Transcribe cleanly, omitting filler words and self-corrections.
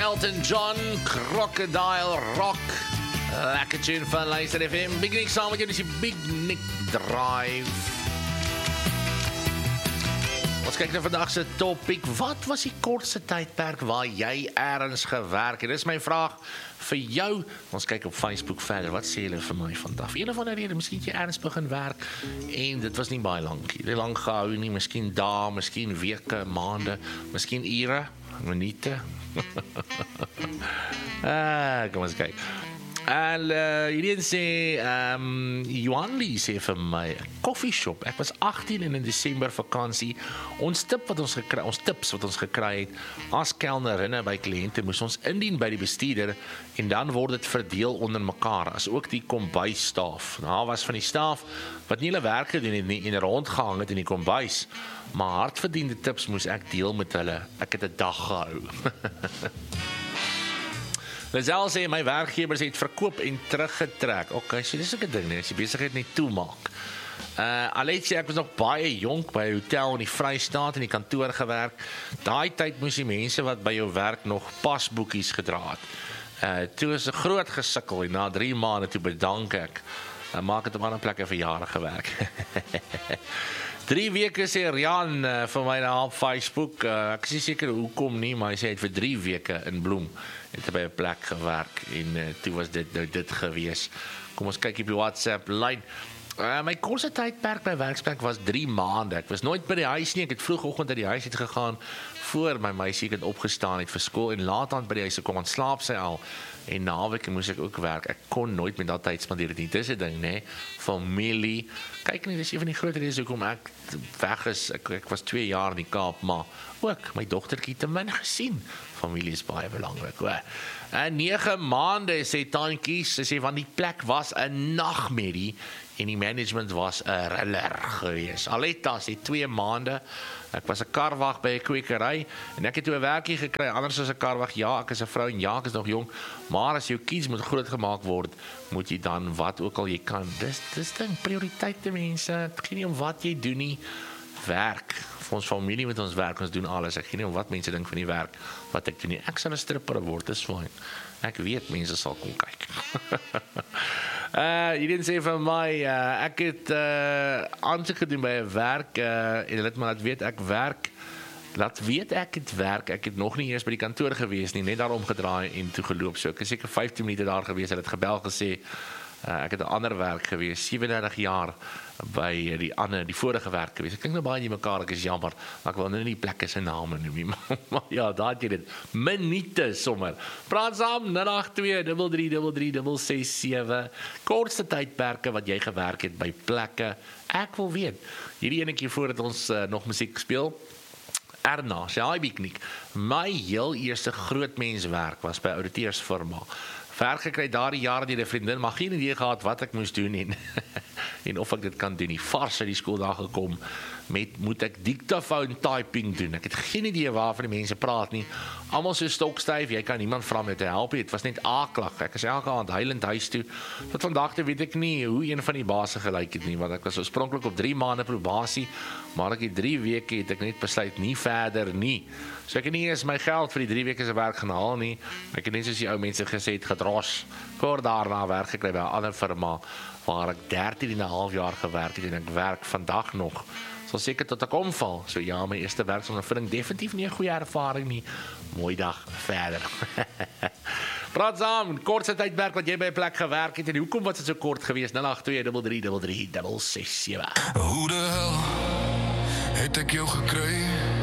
Elton John, Crocodile Rock. Lekker tune van Luister FM. Big Nick saam met jou, dis die Big Nick Drive. Ons kyk na vandag se topic. Wat was die kortste tydperk waar jy ergens gewerk het? Dis my vraag vir jou. Ons kyk op Facebook verder. Wat sê julle vir my vandag? Een of ander rede, miskien jy ergens begin werk en dit was nie baie lank. Jy lank gehou nie, miskien dae, miskien weke, maande, miskien ure, minute. Kom ons kyk. En hierdie sê, Johan Lee sê vir my, coffee shop, ek was 18 in Desember vakansie, ons tips wat ons gekry het, as kelnerinne by kliënte, moes ons indien by die bestuurder, en dan word dit verdeel onder mekaar, as ook die kombuisstaaf. Nou was van die staaf, wat nie hulle werk gedoen het nie, en rondgehang het in die kombuis, maar hardverdiende tips moes ek deel met hulle, ek het 'n dag gehou. Lazel sê, my werkgewers het verkoop en teruggetrek. Ok, so dis ook 'n ding nie, as die besigheid net toemaak. Alet sê, ek was nog baie jonk by 'n hotel in die Vrystaat in die kantoor gewerk. Daai tyd moes die mense wat by jou werk nog pasboekies gedra het. Toe is 'n groot gesukkel en na 3 maande toe bedank ek. Maak het op ander plekke vir jare gewerk. 3 weke sê Rian vir my na op Facebook. Ek is nie seker hoekom nie, maar hy sê hy het vir 3 weke in Bloem het by 'n plek gewerk en toe was dit nou dit gewees. Kom ons kyk op die WhatsApp lyn. My kortste tydperk by werksplek was 3 maande. Ek was nooit by die huis nie. Ek het vroegoggend uit die huis uit gegaan voor my meisiekind opgestaan het vir skool en laat aan by die huis gekom en slaap sy al. En naweke moes ek ook werk. Ek kon nooit met daai tyd spandeer nie. Dis 'n ding, nê? Familie. Kyk nie, dis een van die groot redes hoekom ek weg is. Ek was 2 jaar in die Kaap, maar ook my dogtertjie te min gesien. Familie is baie belangrik, hoor. En 9 maande sê Tantjies, sy sê want die plek was 'n nagmerrie en die management was 'n riller gewees. Aletta sê 2 maande. Ek was 'n karwag by 'n kwekery en ek het toe 'n werkie gekry anders as 'n karwag. Ja, ek is 'n vrou en ja, ek is nog jong, maar as jou kids moet groot gemaak word, moet jy dan wat ook al jy kan. Dis ding prioriteite mense. Dit gaan nie om wat jy doen nie. Werk. Vir ons familie met ons werk, ons doen alles. Ek gaan nie om wat mense dink van die werk wat ek doen nie. Ek sal 'n stripper word, dis fyn. Ek weet mense sal kom kyk. Hierdie sê vir my, ek het aansoek gedoen by 'n werk en hulle het maar laat weet ek werk. Laat weet ek het werk. Ek het nog nie eers by die kantoor gewees nie, net daar omgedraai en toe geloop. So ek is seker 15 minute daar gewees. Hulle het gebel gesê ek het 'n ander werk gewees, 37 jaar by die vorige werk gewees. Ek klink nou baie nie mekaar, ek is jammer, maar ek wil nou nie die plekke se name noem nie, maar ja, daar het jy dit. Minute sommer. Praat saam, 082-33-367. Kortste tydperke wat jy gewerk het by plekke. Ek wil weet. Hierdie enetjie voordat ons nog musiek speel. Erna, sê hy Biknik. My heel eerste grootmenswerk was by ouditeursfirma. Werk gekry daardie jare deur 'n vriendin, maar geen idee gehad wat ek moes doen en of ek dit kan doen nie. Vars uit die skool daar gekom moet ek dictaphone typing doen. Ek het geen idee waarvan die mense praat nie. Almal so stokstyf, jy kan niemand vra om jou te help nie. Dit was net aaklag. Ek is elke aand huilend huis toe. Tot vandag toe weet ek nie hoe een van die basse gelyk het nie, want ek was oorspronklik op 3 maande probasie, maar ek het 3 weke het ek net besluit nie verder nie. So ek het nie eens my geld vir die 3 weke se werk gaan haal nie. Ek het net soos die ou mense gesê het gedros. Kort daarna werk gekry by 'n ander firma waar ek 13,5 jaar gewerk het en ek werk vandag nog. Sal seker tot ek omval. So ja, my eerste werksondervinding definitief nie 'n goeie ervaring nie. Mooi dag verder. Praat saam, kortste tydperk wat jy by 'n plek gewerk het en hoekom was dit so kort geweest? 082-33-367. Hoe de hel het ek jou gekry?